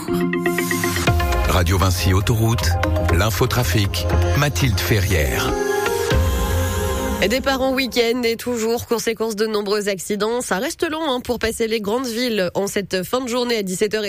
Radio Vinci Autoroute, l'infotrafic, Mathilde Ferrière. Départ en week-end et toujours conséquence de nombreux accidents. Ça reste long pour passer les grandes villes en cette fin de journée à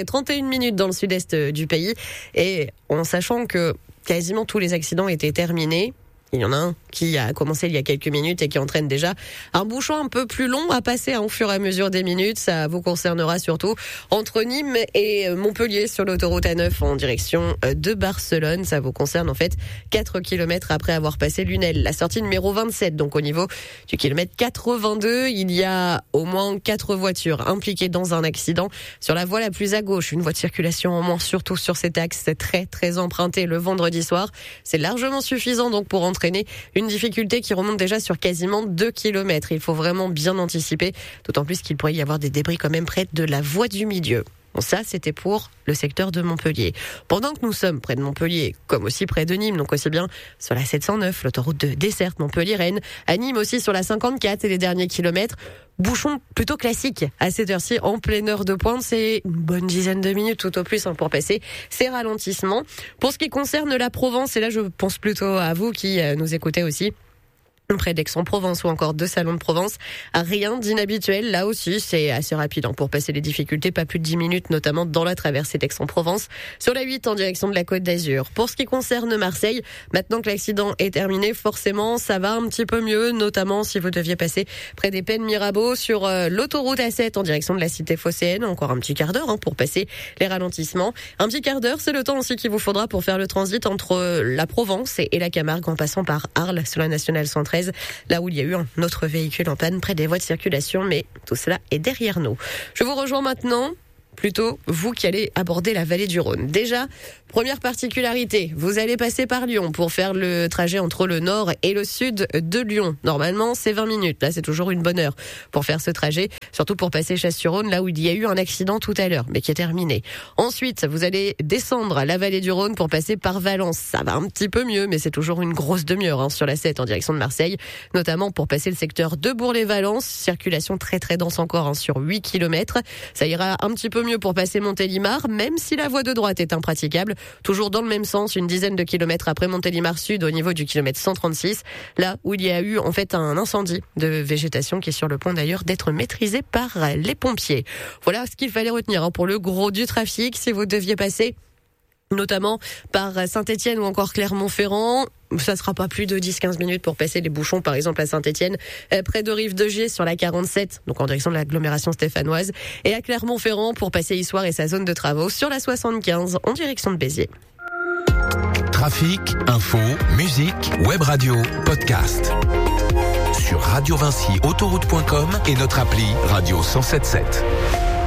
17h31 dans le sud-est du pays. Et en sachant que quasiment tous les accidents étaient terminés, il y en a un qui a commencé il y a quelques minutes et qui entraîne déjà un bouchon un peu plus long à passer au fur et à mesure des minutes. Ça vous concernera surtout entre Nîmes et Montpellier sur l'autoroute A9 en direction de Barcelone. Ça vous concerne en fait 4 km après avoir passé Lunel. La sortie numéro 27, donc au niveau du kilomètre 82, il y a au moins 4 voitures impliquées dans un accident. Sur la voie la plus à gauche, une voie de circulation en moins, surtout sur cet axe très emprunté le vendredi soir. C'est largement suffisant donc pour entraîner une difficulté qui remonte déjà sur quasiment 2 km. Il faut vraiment bien anticiper, d'autant plus qu'il pourrait y avoir des débris quand même près de la voie du milieu. Bon, ça, c'était pour le secteur de Montpellier. Pendant que nous sommes près de Montpellier, comme aussi près de Nîmes, donc aussi bien sur la 709, l'autoroute de desserte Montpellier-Rennes, à Nîmes aussi sur la 54 et les derniers kilomètres, bouchon plutôt classique à cette heure-ci, en pleine heure de pointe, c'est une bonne dizaine de minutes tout au plus pour passer ces ralentissements. Pour ce qui concerne la Provence, et là je pense plutôt à vous qui nous écoutez aussi, près d'Aix-en-Provence ou encore de Salon de Provence, rien d'inhabituel. Là aussi, c'est assez rapide pour passer les difficultés, pas plus de 10 minutes, notamment dans la traversée d'Aix-en-Provence, sur la 8 en direction de la Côte d'Azur. Pour ce qui concerne Marseille, maintenant que l'accident est terminé, forcément, ça va un petit peu mieux, notamment si vous deviez passer près des Pennes Mirabeau sur l'autoroute A7 en direction de la cité phocéenne. Encore un petit quart d'heure pour passer les ralentissements. Un petit quart d'heure, c'est le temps aussi qu'il vous faudra pour faire le transit entre la Provence et la Camargue en passant par Arles sur la nationale 113. Là où il y a eu un autre véhicule en panne près des voies de circulation, mais tout cela est derrière nous. Je vous rejoins maintenant, plutôt vous qui allez aborder la vallée du Rhône. Déjà, première particularité, vous allez passer par Lyon pour faire le trajet entre le nord et le sud de Lyon. Normalement, c'est 20 minutes. Là, c'est toujours une bonne heure pour faire ce trajet, surtout pour passer Chasse-sur-Rhône, là où il y a eu un accident tout à l'heure, mais qui est terminé. Ensuite, vous allez descendre la vallée du Rhône pour passer par Valence. Ça va un petit peu mieux, mais c'est toujours une grosse demi-heure sur la 7 en direction de Marseille, notamment pour passer le secteur de Bourg-les-Valences. Circulation très dense encore sur 8 km. Ça ira un petit peu mieux pour passer Montélimar, même si la voie de droite est impraticable. Toujours dans le même sens, une dizaine de kilomètres après Montélimar Sud, au niveau du kilomètre 136, là où il y a eu en fait un incendie de végétation qui est sur le point d'ailleurs d'être maîtrisé par les pompiers. Voilà ce qu'il fallait retenir pour le gros du trafic. Si vous deviez passer notamment par Saint-Étienne ou encore Clermont-Ferrand, ça sera pas plus de 10-15 minutes pour passer les bouchons, par exemple à Saint-Étienne, près de Rive-de-Gier sur la 47, donc en direction de l'agglomération stéphanoise, et à Clermont-Ferrand pour passer Issoire et sa zone de travaux sur la 75 en direction de Béziers. Trafic, info, musique, web radio, podcast. Sur radiovinciautoroute.com et notre appli Radio 107.7.